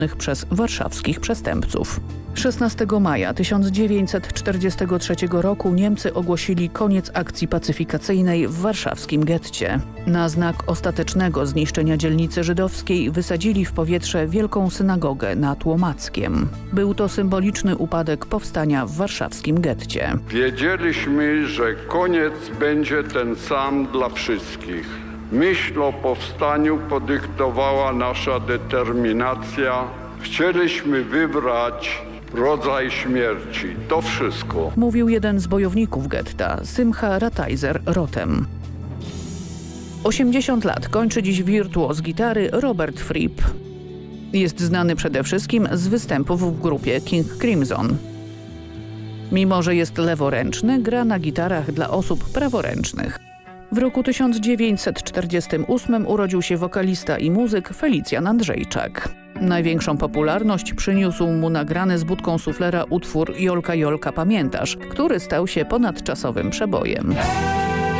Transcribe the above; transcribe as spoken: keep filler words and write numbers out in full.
przez warszawskich przestępców. szesnastego maja tysiąc dziewięćset czterdziestego trzeciego roku Niemcy ogłosili koniec akcji pacyfikacyjnej w warszawskim getcie. Na znak ostatecznego zniszczenia dzielnicy żydowskiej wysadzili w powietrze wielką synagogę nad Łomackiem. Był to symboliczny upadek powstania w warszawskim getcie. Wiedzieliśmy, że koniec będzie ten sam dla wszystkich. Myśl o powstaniu podyktowała nasza determinacja. Chcieliśmy wybrać rodzaj śmierci. To wszystko. Mówił jeden z bojowników getta, Simcha Rataizer Rotem. osiemdziesiąt lat kończy dziś wirtuoz gitary Robert Fripp. Jest znany przede wszystkim z występów w grupie King Crimson. Mimo że jest leworęczny, gra na gitarach dla osób praworęcznych. W roku tysiąc dziewięćset czterdziestym ósmym urodził się wokalista i muzyk Felicjan Andrzejczak. Największą popularność przyniósł mu nagrany z budką suflera utwór Jolka Jolka pamiętasz, który stał się ponadczasowym przebojem.